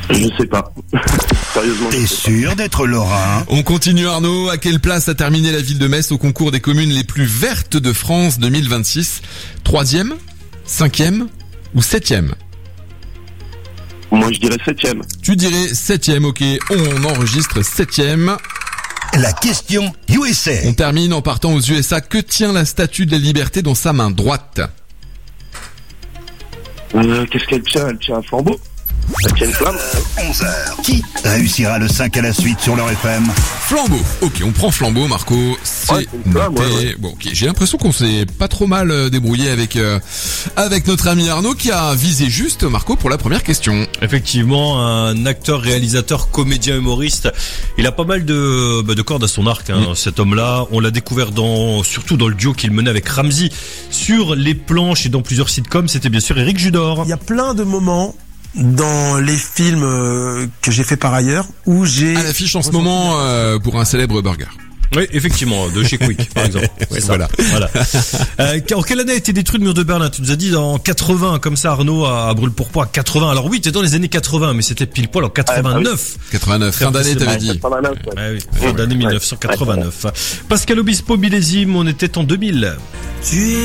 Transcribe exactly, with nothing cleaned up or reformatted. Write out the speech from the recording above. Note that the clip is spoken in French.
Je sais pas. Sérieusement. T'es sûr d'être lorrain? On continue Arnaud. À quelle place a terminé la ville de Metz au concours des communes les plus vertes de France deux mille vingt-six? Troisième, cinquième ou septième? Moi, je dirais septième. Tu dirais septième, ok. On enregistre septième. La question U S A. On termine en partant aux U S A. Que tient la statue de la liberté dans sa main droite? Euh, qu'est-ce qu'elle tient? Elle tient un flambeau. Elle tient une flamme. onze heures. Qui réussira le cinq à la suite sur leur F M? Flambeau. Ok, on prend flambeau, Marco. C'est Ouais, c'est une flamme, noté. ouais, ouais. Bon, ok. J'ai l'impression qu'on s'est pas trop mal euh, débrouillé avec euh, avec notre ami Arnaud qui a visé juste Marco pour la première question. Effectivement, un acteur, réalisateur, comédien, humoriste. Il a pas mal de, bah, de cordes à son arc, hein, Mm. cet homme-là. On l'a découvert dans, surtout dans le duo qu'il menait avec Ramzy sur les planches et dans plusieurs sitcoms. C'était bien sûr Éric Judor. Il y a plein de moments dans les films euh, que j'ai fait par ailleurs où j'ai... À l'affiche en ce moment euh, pour un célèbre burger. Oui, effectivement, de chez Quick, par exemple. Ouais, Ça, voilà. voilà. Euh, en quelle année a été détruit le mur de Berlin? Tu nous as dit en quatre-vingts, comme ça, Arnaud, à Brûle-Pourpoint, quatre-vingts. Alors oui, t'es dans les années quatre-vingts, mais c'était pile poil en quatre-vingt-neuf. quatre-vingt-neuf. Fin d'année, t'avais dit. quatre-vingt-neuf, ouais. Ah oui, fin d'année mille neuf cent quatre-vingt-neuf. Pascal Obispo millésime, on était en deux mille. Tu es